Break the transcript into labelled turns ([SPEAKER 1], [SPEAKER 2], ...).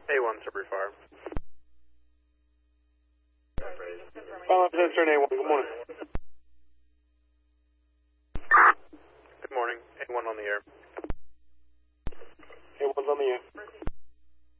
[SPEAKER 1] A1, Sudbury Fire.
[SPEAKER 2] Fire Center A1, good morning.
[SPEAKER 1] Good morning, A1 on the air.
[SPEAKER 2] A1's on the air.